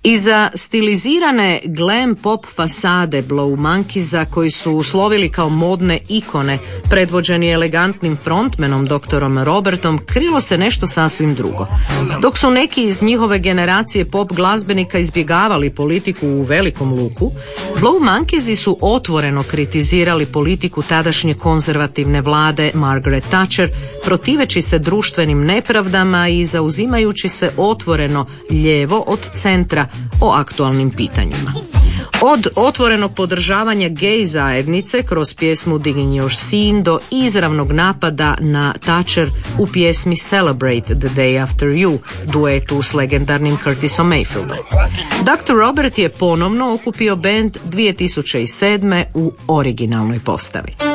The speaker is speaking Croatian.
Iza stilizirane glam pop fasade Blow Monkeys-a koji su uslovili kao modne ikone, predvođeni elegantnim frontmenom doktorom Robertom, krilo se nešto sasvim drugo. Dok su neki iz njihove generacije pop glazbenika izbjegavali politiku u velikom luku, Blow Monkeys su otvoreno kritizirali politiku tadašnje konzervativne vlade Margaret Thatcher, protiveći se društvenim nepravdama i zauzimajući se otvoreno lijevo od centra o aktualnim pitanjima. Od otvorenog podržavanja gej zajednice kroz pjesmu Digging Your Scene do izravnog napada na Thatcher u pjesmi Celebrate the Day After You, duetu s legendarnim Curtisom Mayfieldom. Dr. Robert je ponovno okupio bend 2007. u originalnoj postavi.